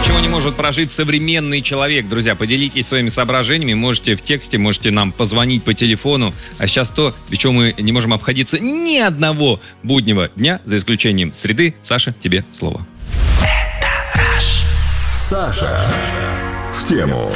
чего не может прожить современный человек. Друзья, поделитесь своими соображениями. Можете в тексте, можете нам позвонить по телефону. А сейчас то, без чего мы не можем обходиться ни одного буднего дня, за исключением среды. Саша, тебе слово. Саша в тему.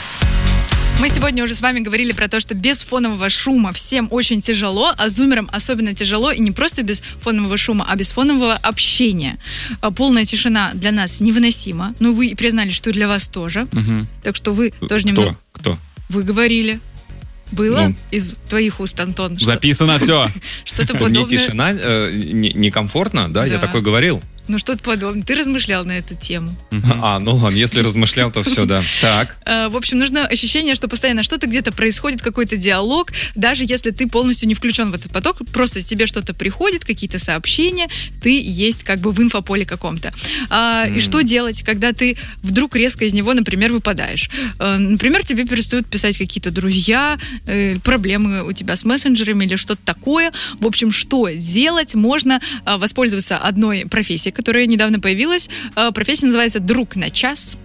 Мы сегодня уже с вами говорили про то, что без фонового шума всем очень тяжело, а зумерам особенно тяжело, и не просто без фонового шума, а без фонового общения. Полная тишина для нас невыносима. Ну, вы признали, что для вас тоже. Угу. Так что вы тоже немного... Кто? Вы говорили. Было из твоих уст, Антон? Записано все. Что-то подобное. Мне тишина некомфортно, да? Я такой говорил. Ну, что-то подобное. Ты размышлял на эту тему. Ну ладно, если размышлял, то все, да. Так. В общем, нужно ощущение, что постоянно что-то где-то происходит, какой-то диалог, даже если ты полностью не включен в этот поток, просто тебе что-то приходит, какие-то сообщения, ты есть как бы в инфополе каком-то. И что делать, когда ты вдруг резко из него, например, выпадаешь? Например, тебе перестают писать какие-то друзья, проблемы у тебя с мессенджерами или что-то такое. В общем, что делать? Можно воспользоваться одной профессией, которая недавно появилась. Профессия называется «Друг на час».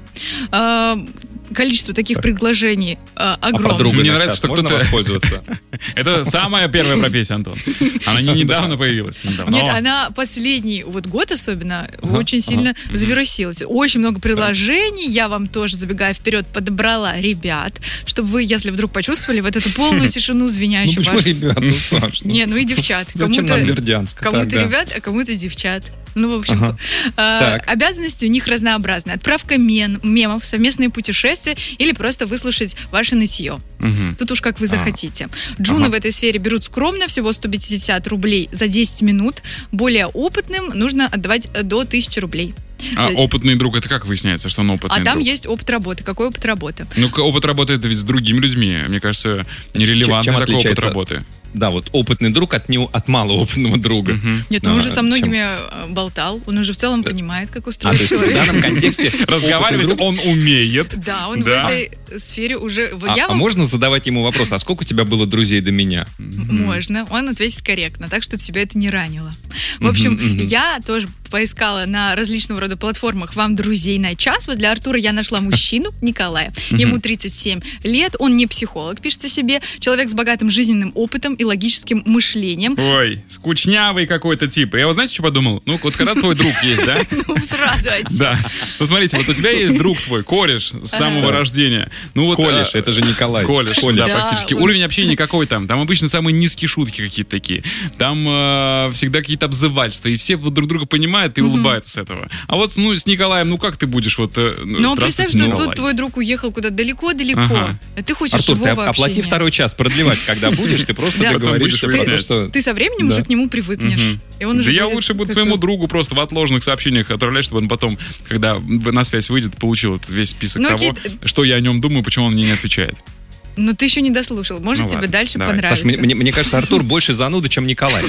Количество таких предложений огромное. Мне нравится, что можно кто-то... воспользоваться. Это самая первая профессия, Антон. Она не недавно появилась. Нет, она последний год особенно очень сильно завирусилась. Очень много приложений. Я вам тоже, забегая вперед, подобрала ребят, чтобы вы, если вдруг почувствовали вот эту полную тишину звенящую. Ну почему ребят? Ну, Саш. Не, ну и девчат. Зачем нам Бердянск? Кому-то ребят, а кому-то девчат. Ну, в общем, обязанности у них разнообразные. Отправка мемов, совместные путешествия или просто выслушать ваше нытье. Тут уж как вы захотите. Джуны в этой сфере берут скромно, всего 150 рублей за 10 минут. Более опытным нужно отдавать до 1000 рублей. А опытный друг, это как выясняется, что он опытный друг? А там есть опыт работы. Какой опыт работы? Ну, опыт работы это ведь с другими людьми. Мне кажется, нерелевантный такой опыт работы. Да, вот опытный друг от малоопытного друга. Нет, он уже со многими болтал, он уже в целом понимает, как устроен человек. То есть в данном контексте разговаривать он умеет. Да, он в этой сфере уже... А можно задавать ему вопрос, а сколько у тебя было друзей до меня? Можно, он ответит корректно, так, чтобы тебя это не ранило. В общем, я тоже поискала на различного рода платформах «Вам друзей на час». Вот для Артура я нашла мужчину, Николая. Ему 37 лет, он не психолог, пишет о себе, человек с богатым жизненным опытом и логическим мышлением. Ой, скучнявый какой-то тип. Я вот знаете, что подумал? Ну, вот когда твой друг есть, да? Ну, сразу один. Да. Ну, смотрите, вот у тебя есть друг твой, кореш с самого рождения. Ну, вот, Колеш, это же Николай. Колеш, да, практически. Уровень общения никакой там. Там обычно самые низкие шутки какие-то такие. Там всегда какие-то обзывательства. И все вот друг друга понимают и улыбаются с этого. А вот, ну, с Николаем, ну, как ты будешь вот... Ну, представь, что тут твой друг уехал куда-то далеко-далеко. А ты хочешь живого общения. Артур, ты оплати второй час продлевать, когда будешь, ты просто договоришься про то, что... Ты со временем уже к нему привыкнешь. Да я лучше буду своему другу просто в отложенных сообщениях отправлять, чтобы он потом, когда на связь выйдет, получил этот весь список того, что я о нем думаю, почему он мне не отвечает. Ну, ты еще не дослушал. Может, тебе дальше понравится. Паш, мне кажется, Артур больше зануда, чем Николай.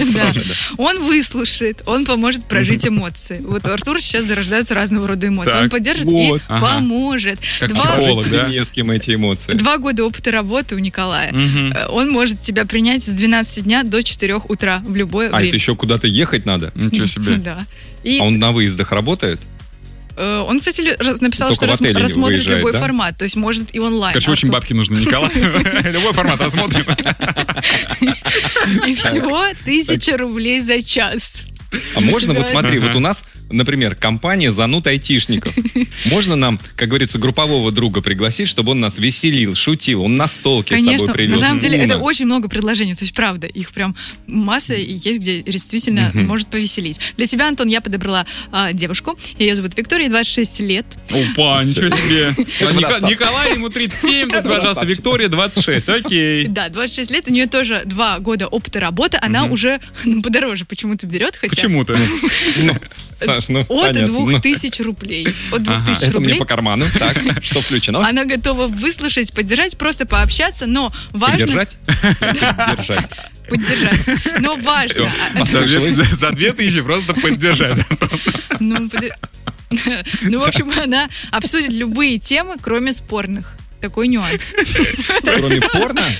Он выслушает, он поможет прожить эмоции. Вот у Артура сейчас зарождаются разного рода эмоции. Он поддержит и поможет. Как психолог, да? Не с кем эти эмоции. 2 года опыта работы у Николая. Он может тебя принять с 12 дня до 4 утра в любое время. А это еще куда-то ехать надо? Ничего себе. Да. А он на выездах работает? Он, кстати, написал, только что рассмотрит любой формат, то есть может и онлайн. Короче, очень бабки нужны, Николай. Любой формат рассмотрим. И всего 1000 рублей за час. А можно, вот смотри, вот у нас, например, компания зануд айтишников. Можно нам, как говорится, группового друга пригласить, чтобы он нас веселил, шутил, он настолки с собой привез? Конечно, на самом деле это очень много предложений, то есть правда, их прям масса и есть, где действительно может повеселить. Для тебя, Антон, я подобрала девушку, ее зовут Виктория, 26 лет. Опа, ничего себе. Николай, ему 37, тут, пожалуйста, Виктория, 26, окей. Да, 26 лет, у нее тоже 2 года опыта работы, она уже подороже почему-то берет, хотя... Почему-то. Саш, ну, от 2000 рублей. От 2000 это рублей. мне по карману. Так, что включено? Она готова выслушать, поддержать, просто пообщаться, но важно... Поддержать. Но важно... За 2000 просто поддержать. Ну, в общем, она обсудит любые темы, кроме спорных. Такой нюанс. Кроме порно?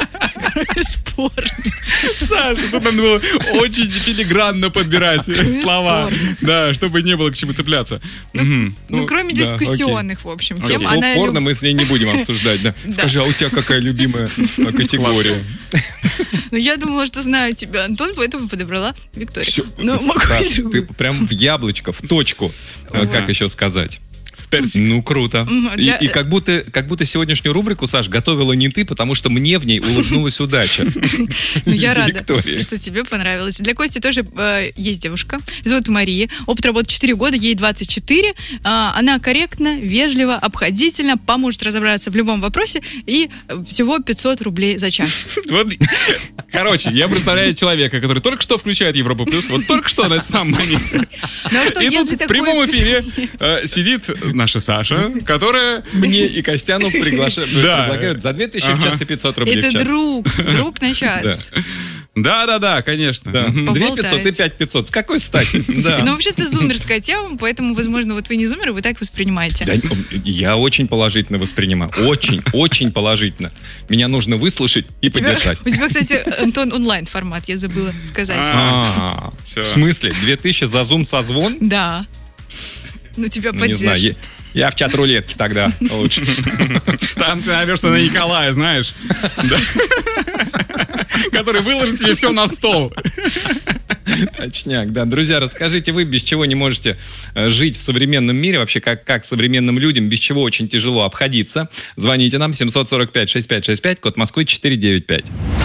Бесспорно. Саша, тут надо было очень филигранно подбирать слова. Да, чтобы не было к чему цепляться. Ну, кроме да, дискуссионных, в общем, тем. Окей. Она Порно мы с ней не будем обсуждать, да. Скажи, а у тебя какая любимая категория? Ну, я думала, что знаю тебя, Антон, поэтому подобрала Викторию. Всё, Ну, могу Саш, и другую. ты прям в яблочко, в точку. Как еще сказать? В персик. Ну, круто. Для- И как будто сегодняшнюю рубрику, Саш, готовила не ты, потому что мне в ней улыбнулась удача. Ну, я В виде рада, Виктории. что тебе понравилось. Для Кости тоже есть девушка. Зовут Мария. Опыт работы 4 года, ей 24. Она корректна, вежлива, обходительна, поможет разобраться в любом вопросе. И всего 500 рублей за час. Вот, короче, я представляю человека, который только что включает Европу Плюс, вот только что на этом самом моменте. Ну, а что, И если тут в такое прямом эфире сидит наша Саша, которая... Мне и Костяну Да. предлагают за 2000 в час и 500 рублей в Это час. друг на час. Да, конечно. Да. Мгм. 2500 и Поболтать. 5500. С какой стати? Да. Ну, вообще, это зумерская тема, поэтому, возможно, вот вы не зумер, вы так воспринимаете. Я очень положительно воспринимаю. Очень положительно. Меня нужно выслушать и поддержать. У тебя, кстати, Антон, онлайн-формат, я забыла сказать. Всё. В смысле? 2000 за зум-созвон? Да. Ну, тебя Ну, не знаю. поддержит. Я в чат рулетки тогда лучше. Там ты наверное, на Николая, знаешь. Да. Который выложит тебе все на стол. Точняк, да. Друзья, расскажите вы, без чего не можете жить в современном мире, вообще как современным людям, без чего очень тяжело обходиться. Звоните нам 745-6565, код Москвы 495.